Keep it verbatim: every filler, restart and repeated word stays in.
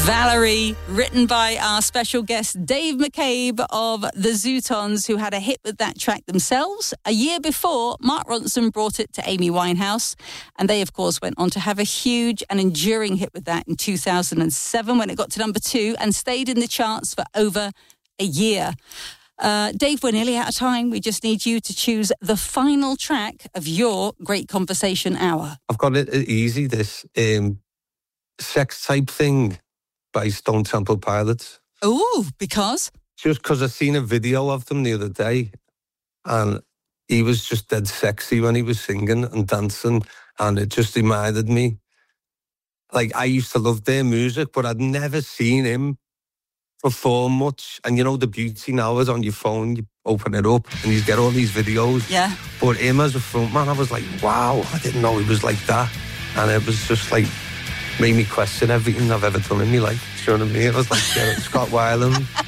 Valerie, written by our special guest Dave McCabe of the Zootons, who had a hit with that track themselves. A year before, Mark Ronson brought it to Amy Winehouse, and they, of course, went on to have a huge and enduring hit with that in two thousand seven when it got to number two and stayed in the charts for over a year. Uh, Dave, we're nearly out of time. We just need you to choose the final track of your Great Conversation Hour. I've got it easy, this um, Sex Type Thing by Stone Temple Pilots. Ooh, because? Just because I seen a video of them the other day and he was just dead sexy when he was singing and dancing, and it just reminded me, like, I used to love their music, but I'd never seen him perform much. And you know, the beauty now is on your phone, you open it up and you get all these videos. Yeah. But him as a frontman, I was like, wow, I didn't know he was like that. And it was just like, made me question everything I've ever done in my life. Do you know what I mean? It was like, yeah, Scott Weiland.